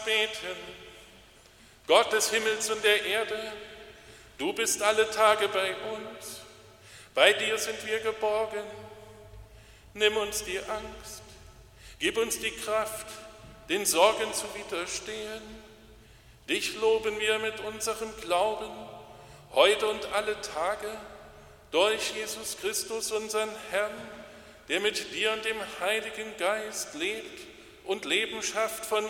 beten. Gott des Himmels und der Erde, du bist alle Tage bei uns. Bei dir sind wir geborgen. Nimm uns die Angst, gib uns die Kraft, den Sorgen zu widerstehen. Dich loben wir mit unserem Glauben, heute und alle Tage, durch Jesus Christus, unseren Herrn, der mit dir und dem Heiligen Geist lebt und Leben schafft von